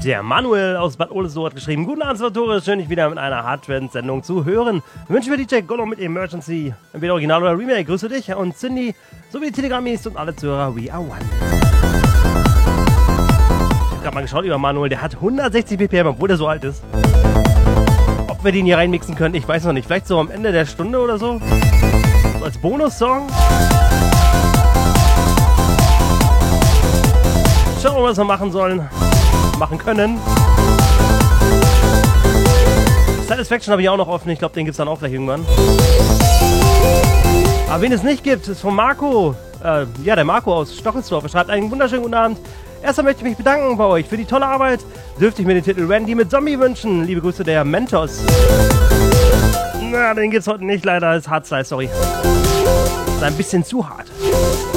Der Manuel aus Bad Ohlsloh hat geschrieben: Guten Abend, Salvatore, schön, dich wieder mit einer Hardtrend-Sendung zu hören. Wünschen wir DJ Gollo mit Emergency, entweder Original oder Remake. Grüße dich und Cindy, sowie die Telegram-Mies und alle Zuhörer. We are one. Ich hab grad mal geschaut über Manuel, der hat 160 BPM, obwohl der so alt ist. Ob wir den hier reinmixen können, ich weiß noch nicht. Vielleicht so am Ende der Stunde oder so? So als Bonus-Song? Schauen wir mal, was wir machen sollen. Machen können. Satisfaction habe ich auch noch offen. Ich glaube, den gibt es dann auch gleich irgendwann. Aber wen es nicht gibt, ist von Marco. Der Marco aus Stochelsdorf. Er schreibt einen wunderschönen guten Abend. Erstmal möchte ich mich bedanken bei euch für die tolle Arbeit. Dürfte ich mir den Titel Randy mit Zombie wünschen. Liebe Grüße, der Mentos. Na, den gibt's heute nicht, leider. Ist Hardstyle, sorry. Ist ein bisschen zu hart.